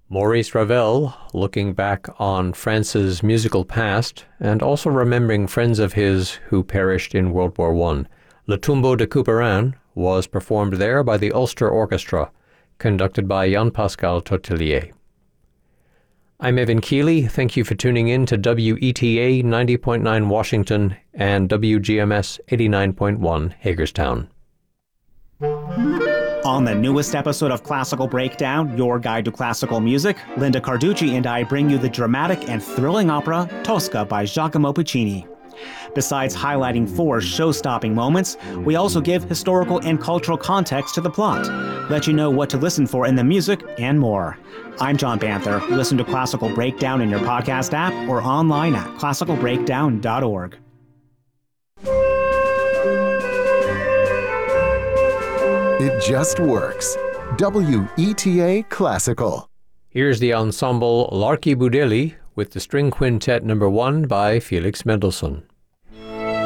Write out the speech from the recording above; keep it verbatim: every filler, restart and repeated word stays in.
Maurice Ravel, looking back on France's musical past and also remembering friends of his who perished in World War One. Le Tombeau de Couperin was performed there by the Ulster Orchestra, conducted by Jean-Pascal Tortelier. I'm Evan Keeley. Thank you for tuning in to W E T A ninety point nine Washington and W G M S eighty-nine point one Hagerstown. On the newest episode of Classical Breakdown, your guide to classical music, Linda Carducci and I bring you the dramatic and thrilling opera Tosca by Giacomo Puccini. Besides highlighting four show-stopping moments, we also give historical and cultural context to the plot, let you know what to listen for in the music, and more. I'm John Banther. Listen to Classical Breakdown in your podcast app or online at classical breakdown dot org. It just works. W E T A Classical. Here's the ensemble Larky Budeli with the String Quintet number one by Felix Mendelssohn.